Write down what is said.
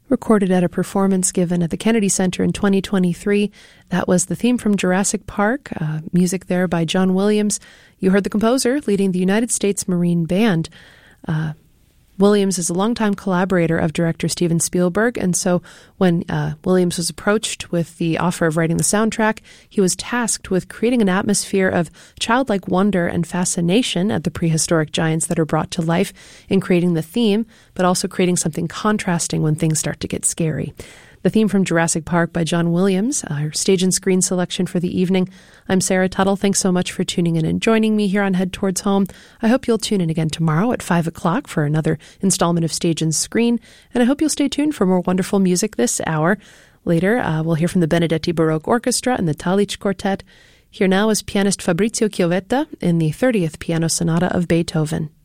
recorded at a performance given at the Kennedy Center in 2023. That was the theme from Jurassic Park, music there by John Williams. You heard the composer leading the United States Marine Band. Williams is a longtime collaborator of director Steven Spielberg, and so when Williams was approached with the offer of writing the soundtrack, he was tasked with creating an atmosphere of childlike wonder and fascination at the prehistoric giants that are brought to life in creating the theme, but also creating something contrasting when things start to get scary. The theme from Jurassic Park by John Williams, our stage and screen selection for the evening. I'm Sarah Tuttle. Thanks so much for tuning in and joining me here on Head Towards Home. I hope you'll tune in again tomorrow at 5 o'clock for another installment of Stage and Screen, and I hope you'll stay tuned for more wonderful music this hour. Later, we'll hear from the Benedetti Baroque Orchestra and the Talich Quartet. Here now is pianist Fabrizio Chiovetta in the 30th Piano Sonata of Beethoven.